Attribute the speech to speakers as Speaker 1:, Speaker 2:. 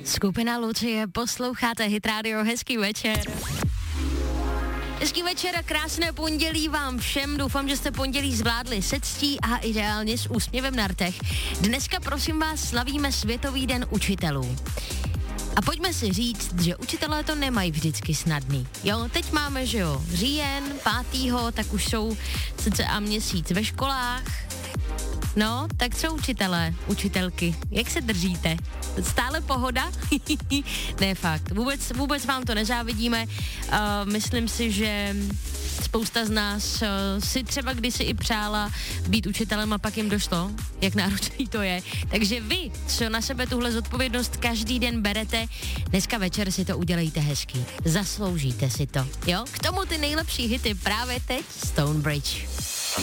Speaker 1: Skupina Lucie, posloucháte Hit Radio, hezký večer. Hezký večer a krásné pondělí vám všem. Doufám, že jste pondělí zvládli se ctí a ideálně s úsměvem na rtech. Dneska, prosím vás, slavíme Světový den učitelů. A pojďme si říct, že učitelé to nemají vždycky snadný. Jo, teď máme, že jo, říjen, 5. tak už jsou cca měsíc ve školách. No, tak co učitelé, učitelky, jak se držíte? Stále pohoda? Ne, fakt, vůbec vám to nezávidíme. Myslím si, že spousta z nás si třeba kdysi i přála být učitelem a pak jim došlo, jak náročný to je. Takže vy, co na sebe tuhle zodpovědnost každý den berete, dneska večer si to udělejte hezky. Zasloužíte si to, jo? K tomu ty nejlepší hity právě teď Stonebridge.